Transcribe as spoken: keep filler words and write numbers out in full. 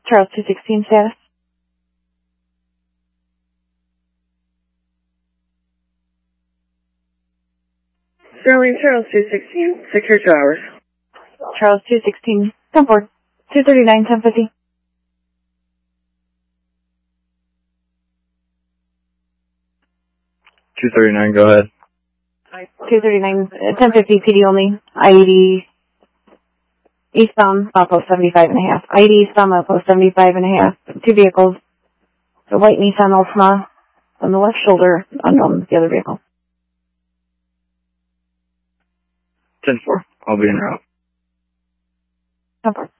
Charles two sixteen status. Sterling Charles two sixteen, secure two hours. Charles two sixteen, come forward. two thirty-nine, ten fifty. two thirty-nine, go ahead. two thirty-nine, ten fifty, P D only. I E D eastbound, Southpost seventy-five and a half. I E D eastbound, Southpost seventy-five and a half. Two vehicles. The white Nissan Altima on the left shoulder, unknown, the other vehicle. ten four, I'll be en route. Come forward.